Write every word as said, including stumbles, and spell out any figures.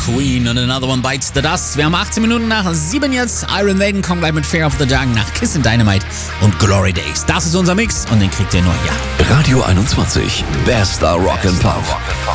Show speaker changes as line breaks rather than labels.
Queen und Another One Bites the Dust. Wir haben achtzehn Minuten nach sieben jetzt. Iron Maiden kommen gleich mit Fear of the Dark nach Kiss and Dynamite und Glory Days. Das ist unser Mix und den kriegt ihr nur hier.
Radio einundzwanzig, Bester Rock and Pop.